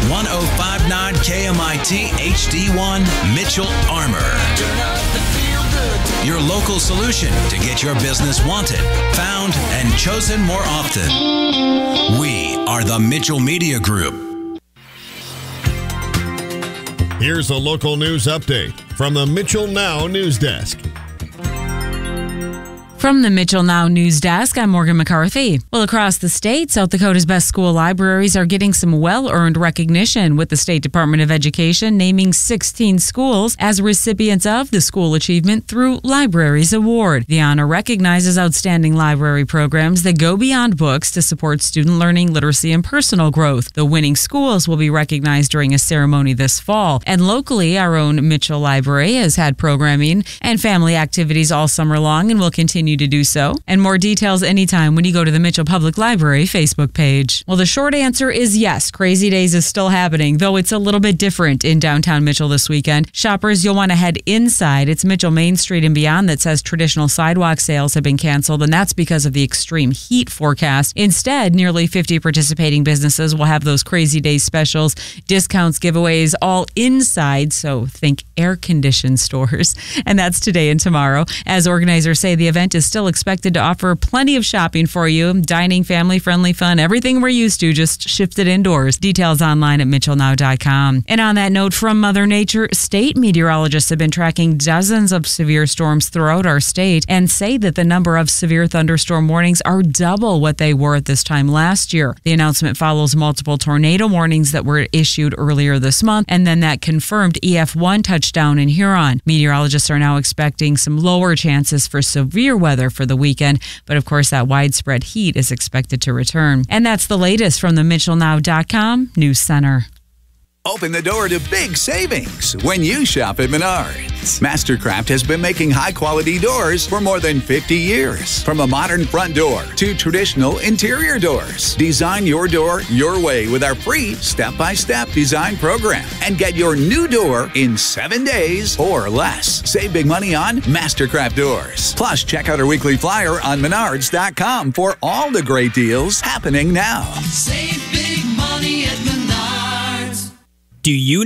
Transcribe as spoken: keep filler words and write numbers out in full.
one oh five point nine K M I T H D one Mitchell Armor. Your local solution to get your business wanted, found, and chosen more often. We are the Mitchell Media Group. Here's a local news update from the Mitchell Now News Desk. From the Mitchell Now News Desk, I'm Morgan McCarthy. Well, across the state, South Dakota's best school libraries are getting some well-earned recognition, with the State Department of Education naming sixteen schools as recipients of the School Achievement Through Libraries Award. The honor recognizes outstanding library programs that go beyond books to support student learning, literacy, and personal growth. The winning schools will be recognized during a ceremony this fall. And locally, our own Mitchell Library has had programming and family activities all summer long and will continue to do so. And more details anytime when you go to the Mitchell Public Library Facebook page. Well, the short answer is yes, Crazy Days is still happening, though it's a little bit different in downtown Mitchell this weekend. Shoppers, you'll want to head inside. It's Mitchell Main Street and beyond that says traditional sidewalk sales have been canceled, and that's because of the extreme heat forecast. Instead, nearly fifty participating businesses will have those Crazy Days specials, discounts, giveaways, all inside, so think air-conditioned stores. And that's today and tomorrow. As organizers say, the event is still expected to offer plenty of shopping for you. Dining, family-friendly fun, everything we're used to, just shifted indoors. Details online at mitchell now dot com. And on that note from Mother Nature, state meteorologists have been tracking dozens of severe storms throughout our state and say that the number of severe thunderstorm warnings are double what they were at this time last year. The announcement follows multiple tornado warnings that were issued earlier this month, and then that confirmed E F one touchdown in Huron. Meteorologists are now expecting some lower chances for severe weather for the weekend, but of course that widespread heat is expected to return. And that's the latest from the mitchell now dot com News Center. Open the door to big savings when you shop at Menards. Mastercraft has been making high-quality doors for more than fifty years. From a modern front door to traditional interior doors. Design your door your way with our free step-by-step design program and get your new door in seven days or less. Save big money on Mastercraft doors. Plus, check out our weekly flyer on menards dot com for all the great deals happening now. Save big money at Menards. Do you